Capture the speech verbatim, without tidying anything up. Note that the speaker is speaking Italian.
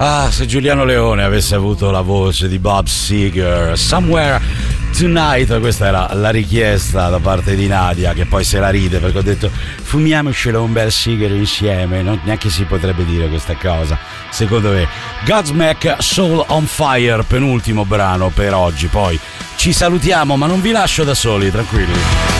Ah, se Giuliano Leone avesse avuto la voce di Bob Seger, Somewhere Tonight, questa era la richiesta da parte di Nadia, che poi se la ride perché ho detto fumiamocelo un bel sigaro insieme, non neanche si potrebbe dire questa cosa, secondo me. Godsmack, Soul on Fire, penultimo brano per oggi, poi ci salutiamo ma non vi lascio da soli, tranquilli.